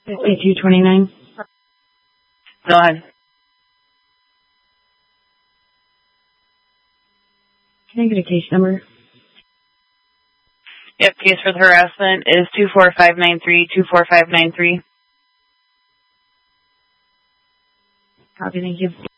5229. Go ahead. Can I get a case number? Yep, case for the harassment is 24593, 24593. Copy, thank you.